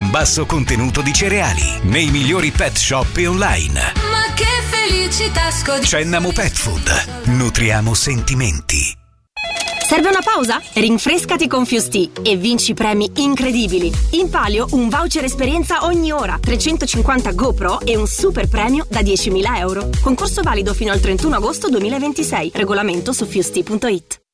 un basso contenuto di cereali nei migliori pet shop e online. Ma che felicità Cennamo Pet Food. Nutriamo sentimenti. Serve una pausa? Rinfrescati con Fusti e vinci premi incredibili. In palio un voucher esperienza ogni ora, 350 GoPro e un super premio da 10.000 euro. Concorso valido fino al 31 agosto 2026. Regolamento su fusti.it.